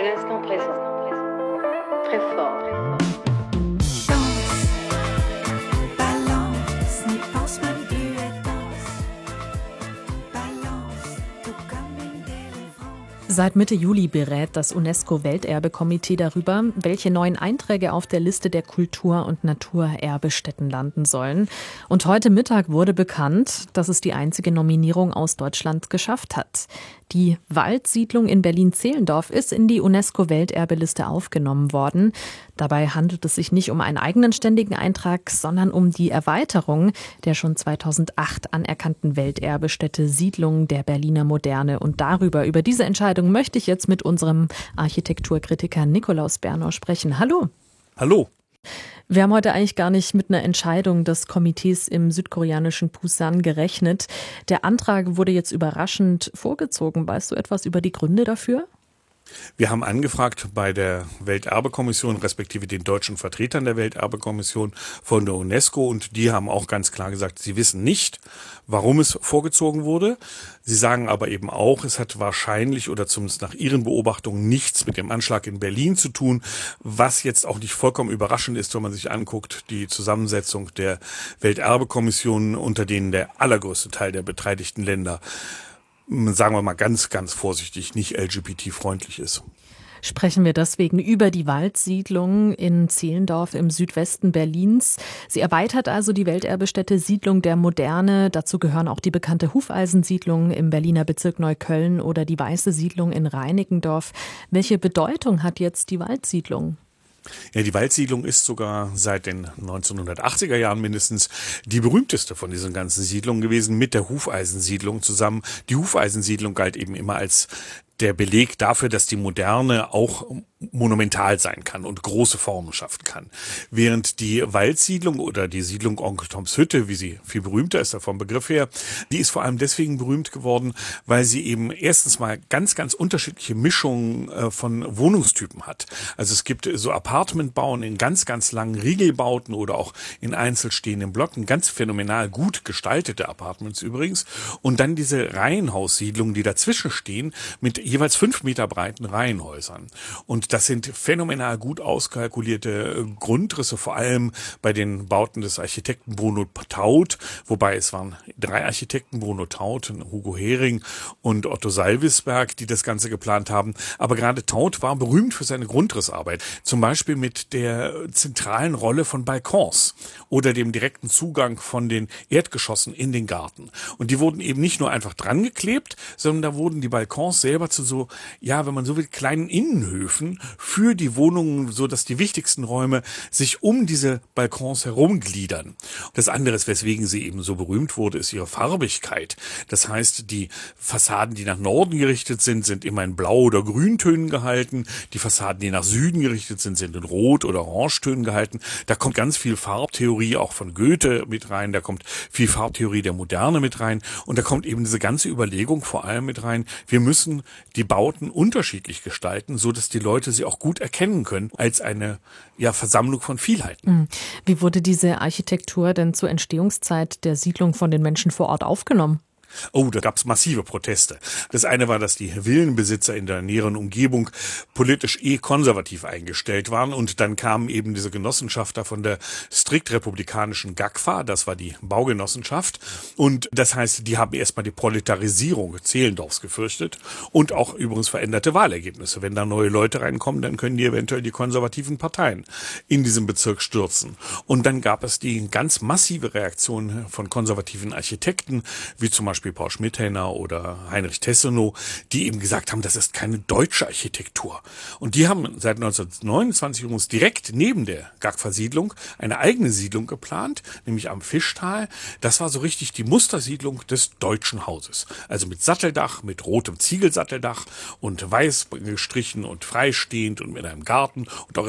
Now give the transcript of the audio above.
l'instant présent. Très fort. Seit Mitte Juli berät das UNESCO-Welterbekomitee darüber, welche neuen Einträge auf der Liste der Kultur- und Naturerbestätten landen sollen. Und heute Mittag wurde bekannt, dass es die einzige Nominierung aus Deutschland geschafft hat. Die Waldsiedlung in Berlin-Zehlendorf ist in die UNESCO-Welterbeliste aufgenommen worden. Dabei handelt es sich nicht um einen eigenen ständigen Eintrag, sondern um die Erweiterung der schon 2008 anerkannten Welterbestätte Siedlung der Berliner Moderne. Und über diese Entscheidung möchte ich jetzt mit unserem Architekturkritiker Nikolaus Bernau sprechen. Hallo. Hallo. Wir haben heute eigentlich gar nicht mit einer Entscheidung des Komitees im südkoreanischen Busan gerechnet. Der Antrag wurde jetzt überraschend vorgezogen. Weißt du etwas über die Gründe dafür? Wir haben angefragt bei der Welterbekommission, respektive den deutschen Vertretern der Welterbekommission von der UNESCO, und die haben auch ganz klar gesagt, sie wissen nicht, warum es vorgezogen wurde. Sie sagen aber eben auch, es hat wahrscheinlich oder zumindest nach ihren Beobachtungen nichts mit dem Anschlag in Berlin zu tun, was jetzt auch nicht vollkommen überraschend ist, wenn man sich anguckt, die Zusammensetzung der Welterbekommission, unter denen der allergrößte Teil der beteiligten Länder, sagen wir mal ganz, ganz vorsichtig, nicht LGBT-freundlich ist. Sprechen wir deswegen über die Waldsiedlung in Zehlendorf im Südwesten Berlins. Sie erweitert also die Welterbestätte Siedlung der Moderne. Dazu gehören auch die bekannte Hufeisensiedlung im Berliner Bezirk Neukölln oder die Weiße Siedlung in Reinickendorf. Welche Bedeutung hat jetzt die Waldsiedlung? Ja, die Waldsiedlung ist sogar seit den 1980er Jahren mindestens die berühmteste von diesen ganzen Siedlungen gewesen, mit der Hufeisensiedlung zusammen. Die Hufeisensiedlung galt eben immer als der Beleg dafür, dass die Moderne auch monumental sein kann und große Formen schaffen kann. Während die Waldsiedlung oder die Siedlung Onkel Toms Hütte, wie sie viel berühmter ist vom Begriff her, die ist vor allem deswegen berühmt geworden, weil sie eben erstens mal ganz, ganz unterschiedliche Mischungen von Wohnungstypen hat. Also es gibt so Apartmentbauen in ganz, ganz langen Riegelbauten oder auch in einzelstehenden Blöcken, ganz phänomenal gut gestaltete Apartments übrigens. Und dann diese Reihenhaussiedlungen, die dazwischen stehen, mit jeweils 5 Meter breiten Reihenhäusern. Und das sind phänomenal gut auskalkulierte Grundrisse, vor allem bei den Bauten des Architekten Bruno Taut, wobei es waren 3 Architekten, Bruno Taut, Hugo Hering und Otto Salvisberg, die das Ganze geplant haben. Aber gerade Taut war berühmt für seine Grundrissarbeit, zum Beispiel mit der zentralen Rolle von Balkons oder dem direkten Zugang von den Erdgeschossen in den Garten. Und die wurden eben nicht nur einfach dran geklebt, sondern da wurden die Balkons selber zu so, ja, wenn man so will, kleinen Innenhöfen für die Wohnungen, so dass die wichtigsten Räume sich um diese Balkons herumgliedern. Das andere, weswegen sie eben so berühmt wurde, ist ihre Farbigkeit. Das heißt, die Fassaden, die nach Norden gerichtet sind, sind immer in Blau- oder Grüntönen gehalten. Die Fassaden, die nach Süden gerichtet sind, sind in Rot- oder Orangetönen gehalten. Da kommt ganz viel Farbtheorie auch von Goethe mit rein. Da kommt viel Farbtheorie der Moderne mit rein. Und da kommt eben diese ganze Überlegung vor allem mit rein. Wir müssen die Bauten unterschiedlich gestalten, so dass die Leute sie auch gut erkennen können als eine Versammlung von Vielheiten. Wie wurde diese Architektur denn zur Entstehungszeit der Siedlung von den Menschen vor Ort aufgenommen? Oh, da gab es massive Proteste. Das eine war, dass die Villenbesitzer in der näheren Umgebung politisch konservativ eingestellt waren, und dann kamen eben diese Genossenschafter von der strikt republikanischen GAGFA, das war die Baugenossenschaft, und das heißt, die haben erstmal die Proletarisierung Zehlendorfs gefürchtet und auch übrigens veränderte Wahlergebnisse. Wenn da neue Leute reinkommen, dann können die eventuell die konservativen Parteien in diesem Bezirk stürzen. Und dann gab es die ganz massive Reaktion von konservativen Architekten, wie zum Beispiel Paul Schmidheiner oder Heinrich Tessenow, die eben gesagt haben, das ist keine deutsche Architektur. Und die haben seit 1929 übrigens direkt neben der GAGFA-Siedlung eine eigene Siedlung geplant, nämlich am Fischtal. Das war so richtig die Mustersiedlung des deutschen Hauses. Also mit Satteldach, mit rotem Ziegelsatteldach und weiß gestrichen und freistehend und mit einem Garten und auch